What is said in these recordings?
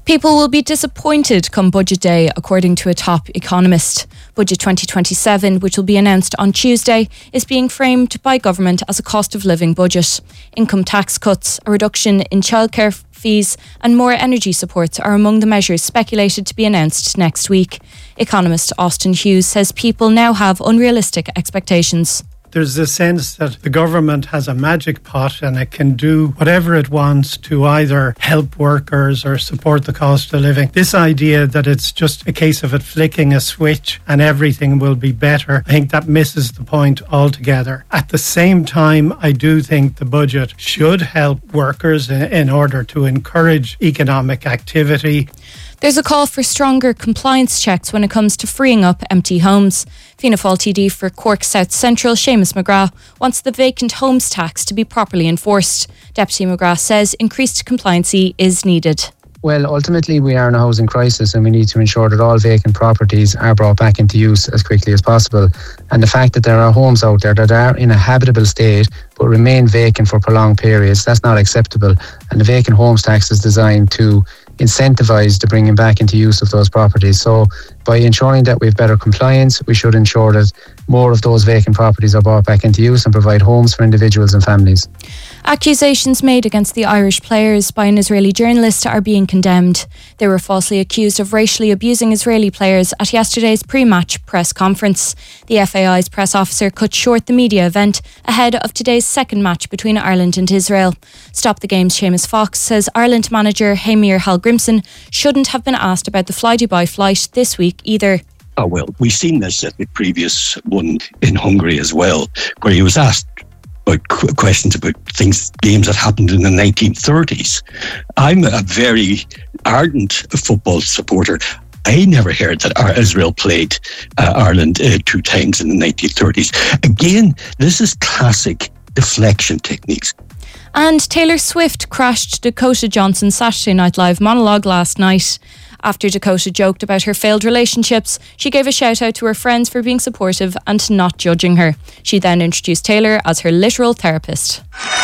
People will be disappointed come budget day, according to a top economist. Budget 2027, which will be announced on Tuesday, is being framed by government as a cost of living budget. Income tax cuts, a reduction in childcare fees and more energy supports are among the measures speculated to be announced next week. Economist Austin Hughes says people now have unrealistic expectations. There's a sense that the government has a magic pot and it can do whatever it wants to either help workers or support the cost of living. This idea that it's just a case of it flicking a switch and everything will be better, I think that misses the point altogether. At the same time, I do think the budget should help workers in order to encourage economic activity. There's a call for stronger compliance checks when it comes to freeing up empty homes. Fianna Fáil TD for Cork South Central, Seamus McGrath, wants the vacant homes tax to be properly enforced. Deputy McGrath says increased compliancy is needed. Well, ultimately we are in a housing crisis and we need to ensure that all vacant properties are brought back into use as quickly as possible. And the fact that there are homes out there that are in a habitable state but remain vacant for prolonged periods, that's not acceptable. And the vacant homes tax is designed to incentivise the bringing back into use of those properties. So by ensuring that we have better compliance, we should ensure that more of those vacant properties are brought back into use and provide homes for individuals and families. Accusations made against the Irish players by an Israeli journalist are being condemned. They were falsely accused of racially abusing Israeli players at yesterday's pre-match press conference. The FAI's press officer cut short the media event ahead of today's second match between Ireland and Israel. Stop the Game's Seamus Fox says Ireland manager Heimir Hallgrímsson shouldn't have been asked about the Fly-Dubai flight this week either. Oh, well, we've seen this at the previous one in Hungary as well, where he was asked about questions about games that happened in the 1930s. I'm a very ardent football supporter. I never heard that Israel played Ireland 2 times in the 1930s. Again, this is classic deflection techniques. And Taylor Swift crashed Dakota Johnson's Saturday Night Live monologue last night. After Dakota joked about her failed relationships, she gave a shout out to her friends for being supportive and not judging her. She then introduced Taylor as her literal therapist.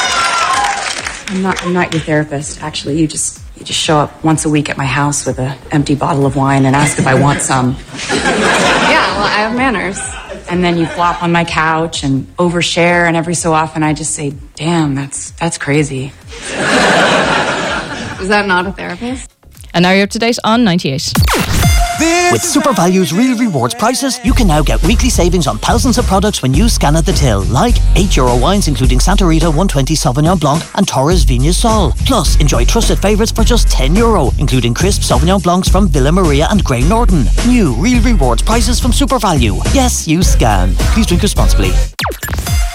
I'm not your therapist, actually. You just show up once a week at my house with an empty bottle of wine and ask if I want some. Yeah, well, I have manners. And then you flop on my couch and overshare, and every so often I just say, damn, that's crazy. Is that not a therapist? And now you're up to date on 98. With SuperValue's Real Rewards prices, you can now get weekly savings on thousands of products when you scan at the till, like €8 wines including Santa Rita 120 Sauvignon Blanc and Torres Vigna Sol. Plus, enjoy trusted favourites for just €10, including crisp Sauvignon Blancs from Villa Maria and Grey Norton. New Real Rewards prices from SuperValue. Yes, you scan. Please drink responsibly.